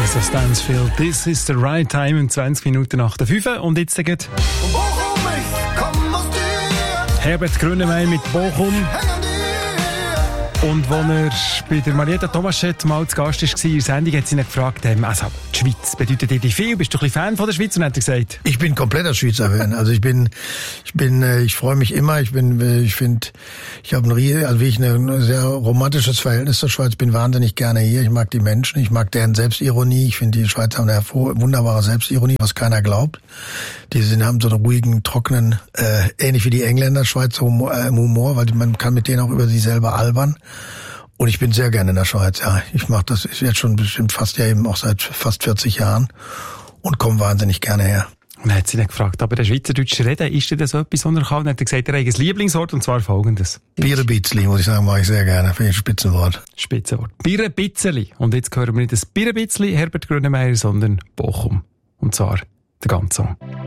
So Stansfield, this is the right time, 20 Minuten nach der 5. Und jetzt geht Herbert Grönemeyer mit Bochum. Und als er bei der Marietta Tomaschett mal zu Gast war in der Sendung, hat sie ihn gefragt, also, die Schweiz bedeutet dir viel? Bist du ein bisschen Fan von der Schweiz? Und hat er gesagt, ich bin kompletter Schweizer Fan. Also ich freue mich immer. Ich habe ein sehr romantisches Verhältnis zur Schweiz. Bin wahnsinnig gerne hier. Ich mag die Menschen. Ich mag deren Selbstironie. Ich finde, die Schweizer haben eine wunderbare Selbstironie, was keiner glaubt. Haben so einen ruhigen, trockenen, ähnlich wie die Engländer, Schweizer Humor, weil man kann mit denen auch über sich selber albern. Und ich bin sehr gerne in der Schweiz, ja. Ich mache das jetzt schon bestimmt auch seit fast 40 Jahren und komme wahnsinnig gerne her. Und dann hat sie dann gefragt, aber der Schweizerdeutsch reden, ist das so etwas, was er kann? Und dann hat er gesagt, er hat ein Lieblingswort, und zwar folgendes. Bierenbitzli, muss ich sagen, mache ich sehr gerne. Finde ich ein Spitzenwort. Spitzenwort. Bierenbitzli. Und jetzt hören wir nicht das Bierenbitzli, Herbert Grönemeyer, sondern Bochum. Und zwar der ganze Song.